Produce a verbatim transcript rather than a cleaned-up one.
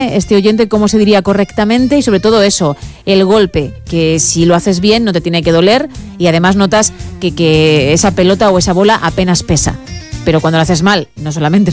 este oyente cómo se diría correctamente y sobre todo eso, el golpe, que si lo haces bien no te tiene que doler y además notas que, que esa pelota o esa bola apenas pesa. Pero cuando lo haces mal, no solamente